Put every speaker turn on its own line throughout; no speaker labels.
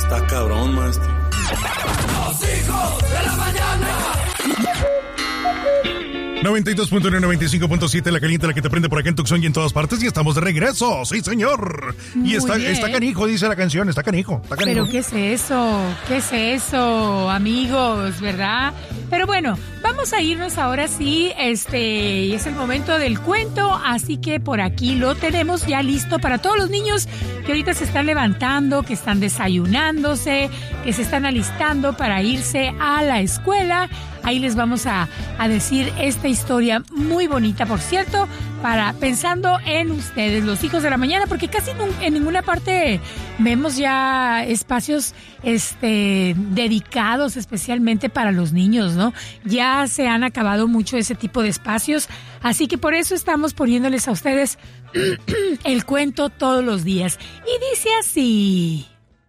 Está cabrón, maestro.
Los hijos de la mañana.
92.1, 95.7, la caliente, la que te prende por acá en Tucson y en todas partes. Y estamos de regreso, sí señor. Y está canijo, dice la canción, está canijo.
Pero ¿qué es eso? ¿Qué es eso, amigos? ¿Verdad? Pero bueno, vamos a irnos ahora sí, es el momento del cuento, así que por aquí lo tenemos ya listo para todos los niños que ahorita se están levantando, que están desayunándose, que se están alistando para irse a la escuela. Ahí les vamos a decir esta historia muy bonita, por cierto, pensando en ustedes, los hijos de la mañana, porque casi en ninguna parte vemos ya espacios dedicados especialmente para los niños, ¿no? Ya se han acabado mucho ese tipo de espacios, así que por eso estamos poniéndoles a ustedes el cuento todos los días. Y dice así: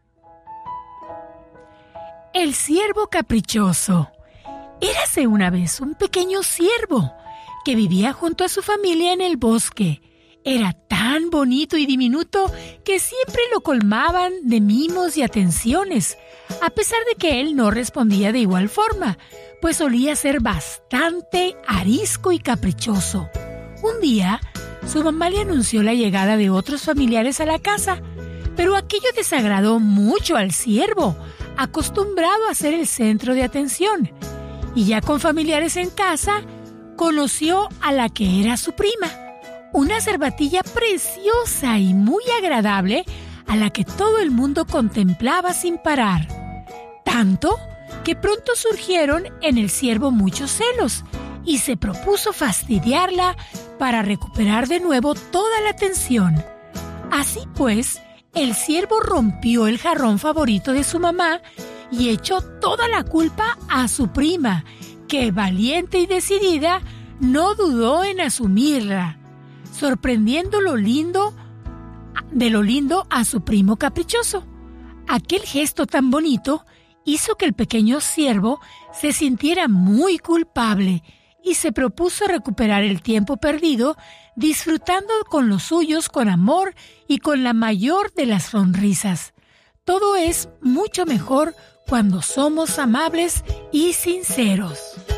El ciervo caprichoso. Érase una vez un pequeño ciervo que vivía junto a su familia en el bosque. Era tan bonito y diminuto que siempre lo colmaban de mimos y atenciones, a pesar de que él no respondía de igual forma, pues solía ser bastante arisco y caprichoso. Un día, su mamá le anunció la llegada de otros familiares a la casa, pero aquello desagradó mucho al ciervo, acostumbrado a ser el centro de atención. Y ya con familiares en casa, conoció a la que era su prima, una cervatilla preciosa y muy agradable a la que todo el mundo contemplaba sin parar. Tanto que pronto surgieron en el ciervo muchos celos y se propuso fastidiarla para recuperar de nuevo toda la atención. Así pues, el ciervo rompió el jarrón favorito de su mamá y echó toda la culpa a su prima, que valiente y decidida no dudó en asumirla, sorprendiendo de lo lindo a su primo caprichoso. Aquel gesto tan bonito hizo que el pequeño ciervo se sintiera muy culpable y se propuso recuperar el tiempo perdido, disfrutando con los suyos con amor y con la mayor de las sonrisas. Todo es mucho mejor cuando somos amables y sinceros.